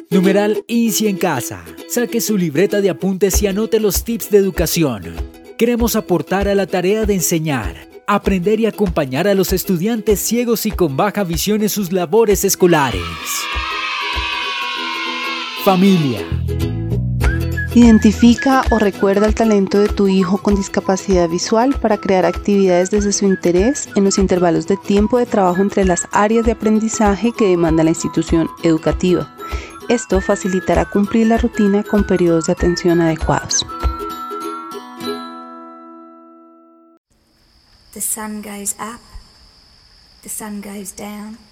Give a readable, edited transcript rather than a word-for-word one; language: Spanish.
Numeral INSI en casa. Saque su libreta de apuntes y anote los tips de educación. Queremos aportar a la tarea de enseñar, aprender y acompañar a los estudiantes ciegos y con baja visión en sus labores escolares. Familia. Identifica o recuerda el talento de tu hijo con discapacidad visual para crear actividades desde su interés en los intervalos de tiempo de trabajo entre las áreas de aprendizaje que demanda la institución educativa. Esto facilitará cumplir la rutina con periodos de atención adecuados. The sun goes up, the sun goes down.